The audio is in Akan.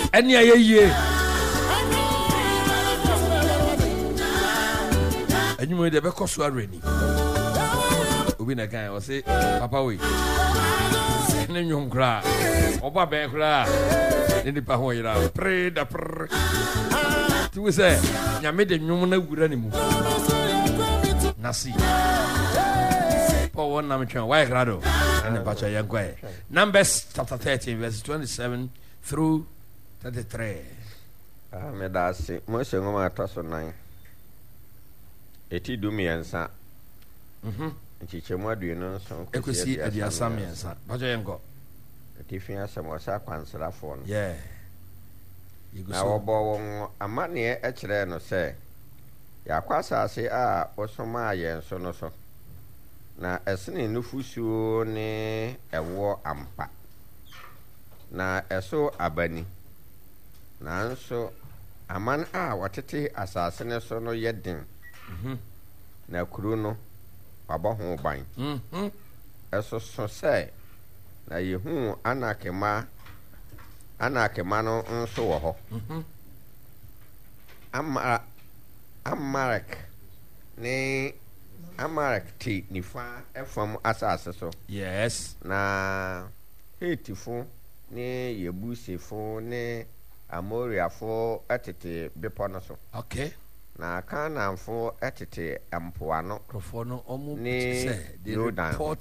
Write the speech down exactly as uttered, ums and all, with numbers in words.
Any a ye. And you made a beco swearing. Win a guy or say, Papa, we. Name you cry. Oba bear cry. In the Pahoya. Pray the pr. To say, you made a human good animal. Nasi. For one number, why grado? And the Pacha Yanquay. Numbers chapter thirteen, verse twenty-seven through thirty-three. Ah, me da se. Mo se ngoma ataso nine. Eti du miensa. Mhm. Nchichemu aduonu so. Ekosi adi asamiensa. Pacha Yanko. Eti fi asemo sa kwansrafo no. Yeah. You go Na so. obo won amane e kire no se. Ya kwasa ase a osoma ayen so no so. Na esene nufusuo ne ewo ampa. Na eso abani. Na nso aman a watete asase ne so no yeden. Mhm. Na kuru no wabɔ ho ban. Mhm. Eso so se na yehu anakema anakema no nso wɔ hɔ. Mhm. Ama Amalek ne Amalek ti nifa efam asase so. Yes. Na Hetifo ne Yebusifo ne Amoriafo etete bepo no so. Okay. Na Kanaanfo etete ampoano Crofono omu ne say they Jordan. report